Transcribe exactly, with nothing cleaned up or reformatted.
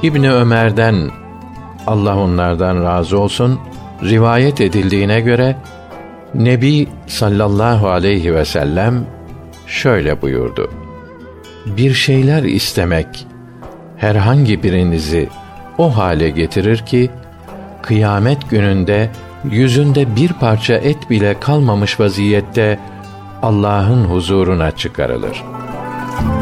İbni Ömer'den, Allah onlardan razı olsun, rivayet edildiğine göre Nebi sallallahu aleyhi ve sellem şöyle buyurdu: Bir şeyler istemek herhangi birinizi o hale getirir ki kıyamet gününde yüzünde bir parça et bile kalmamış vaziyette Allah'ın huzuruna çıkarılır.